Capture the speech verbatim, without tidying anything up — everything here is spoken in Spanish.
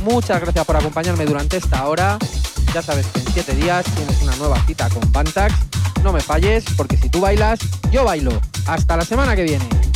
muchas gracias por acompañarme durante esta hora. Ya sabes que en siete días tienes una nueva cita con Bantax. No me falles, porque si tú bailas, yo bailo. Hasta la semana que viene.